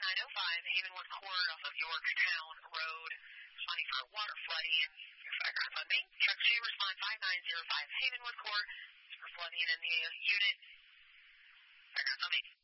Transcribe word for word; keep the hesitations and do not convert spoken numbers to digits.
nine oh five, Havenwood Court off of Yorktown Road, responding for water flooding. Your fire grounds on Main. Truck two, respond five nine zero five, Havenwood Court for flooding in the unit. Fire grounds on Main.